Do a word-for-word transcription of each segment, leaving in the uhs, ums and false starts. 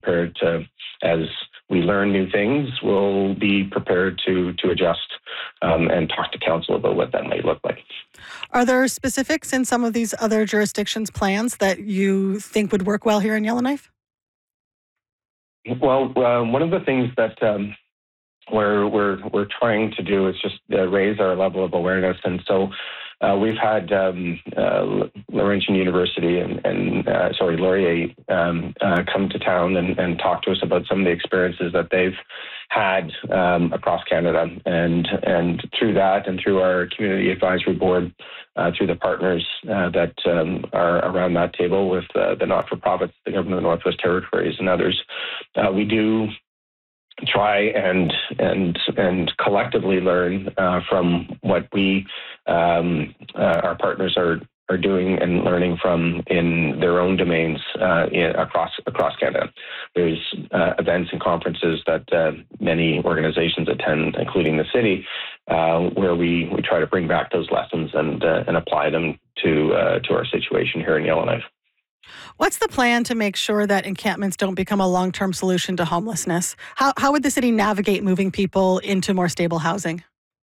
prepared to, as we learn new things, we'll be prepared to to adjust um, and talk to council about what that might look like. Are there specifics in some of these other jurisdictions' plans that you think would work well here in Yellowknife? Well, uh, one of the things that um, we're we're we're trying to do is just uh, raise our level of awareness, and so uh, we've had um, uh, Laurentian University and, and uh, sorry Laurier um, uh, come to town and, and talk to us about some of the experiences that they've had um, across Canada, and and through that and through our community advisory board, uh, through the partners uh, that um, are around that table with uh, the not-for-profits, the Government of the Northwest Territories, and others, uh, we do try and and and collectively learn uh, from what we um, uh, our partners are are doing and learning from in their own domains uh, in, across across Canada. There's uh, events and conferences that uh, many organizations attend, including the city, uh, where we, we try to bring back those lessons and uh, and apply them to uh, to our situation here in Yellowknife. What's the plan to make sure that encampments don't become a long-term solution to homelessness? How how would the city navigate moving people into more stable housing?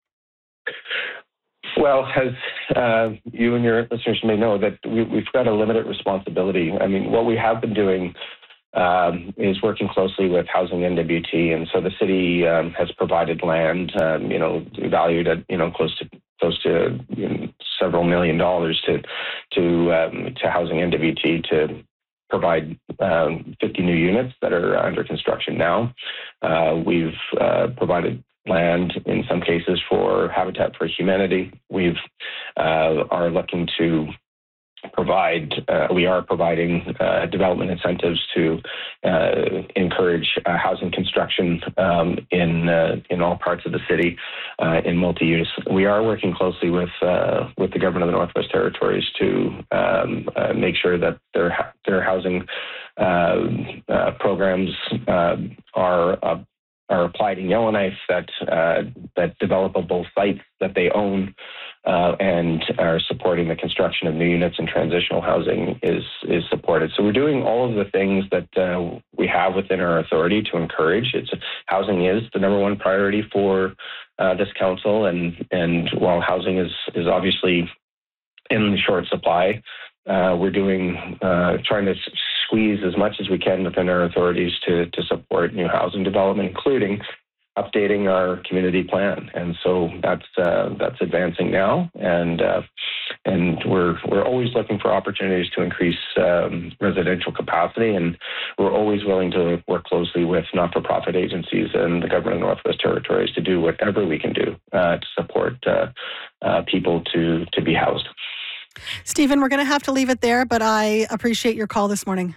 Well, as uh, you and your listeners may know, that we, we've got a limited responsibility. I mean, what we have been doing um, is working closely with Housing N W T, and so the city um, has provided land, um, you know, valued at you know close to close to you know, several million dollars to to um, to Housing N W T to provide um, fifty new units that are under construction now. Uh, we've uh, provided land in some cases for Habitat for Humanity. We've uh, are looking to provide, uh, we are providing uh, development incentives to uh, encourage uh, housing construction um, in uh, in all parts of the city uh, in multi-use. We are working closely with uh, with the Government of the Northwest Territories to um, uh, make sure that their their housing uh, uh, programs uh, are uh, are applied in Yellowknife, that uh, that developable sites that they own uh, and are supporting the construction of new units and transitional housing is is supported. So we're doing all of the things that uh, we have within our authority to encourage. It's housing is the number one priority for uh, this council, and and while housing is is obviously in short supply, uh, we're doing uh, trying to squeeze as much as we can within our authorities to to support new housing development, including updating our community plan. And so that's uh, that's advancing now, and uh, and we're we're always looking for opportunities to increase um, residential capacity, and we're always willing to work closely with not-for-profit agencies and the Government of the Northwest Territories to do whatever we can do uh, to support uh, uh, people to to be housed. Stephen, we're going to have to leave it there, but I appreciate your call this morning.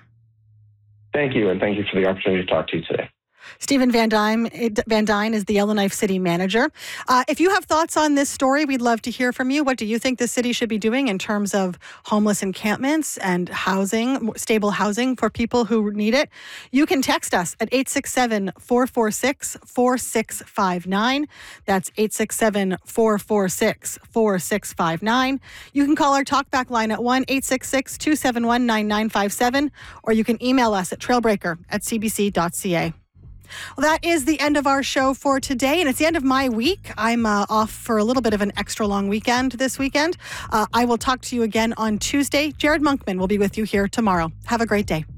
Thank you, and thank you for the opportunity to talk to you today. Stephen Van Dyne, Van Dyne is the Yellowknife City Manager. Uh, if you have thoughts on this story, we'd love to hear from you. What do you think the city should be doing in terms of homeless encampments and housing, stable housing for people who need it? You can text us at eight six seven, four four six, four six five nine. That's eight six seven, four four six, four six five nine. You can call our talkback line at one eight six six, two seven one, nine nine five seven, or you can email us at trailbreaker at c b c dot c a. Well, that is the end of our show for today, and it's the end of my week. I'm uh, off for a little bit of an extra long weekend this weekend. Uh, I will talk to you again on Tuesday. Jared Monkman will be with you here tomorrow. Have a great day.